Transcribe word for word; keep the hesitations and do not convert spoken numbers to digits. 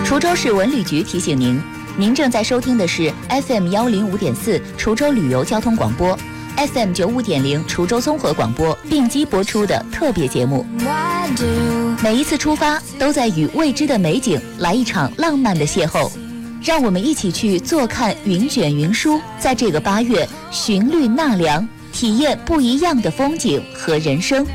滁州市文旅局提醒您，您正在收听的是 F M 幺零五点四滁州旅游交通广播， F M 九五点零滁州综合广播并机播出的特别节目。每一次出发，都在与未知的美景来一场浪漫的邂逅。让我们一起去坐看云卷云舒，在这个八月寻绿纳凉，体验不一样的风景和人生。